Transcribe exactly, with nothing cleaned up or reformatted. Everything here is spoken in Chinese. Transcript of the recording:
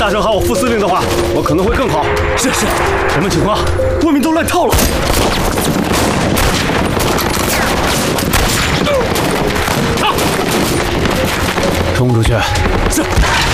大声喊我副司令的话，我可能会更好。 是是， 什么情况？外面都乱套了。冲出去！ 是。